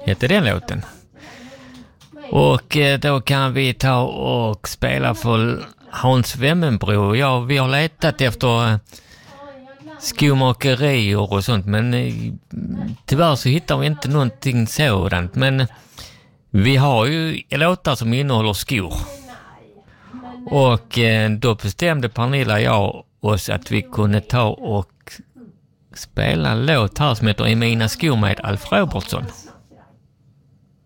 heter den låten. Och då kan vi ta och spela för Hans Wemmenbro. Ja, vi har letat efter skomakerier och sånt, men tyvärr så hittar vi inte någonting sådant. Men vi har ju låtar som innehåller skor. Och då bestämde Pernilla och jag oss att vi kunde ta och spela en låt här som heter I mina skor med Alf Robertsson.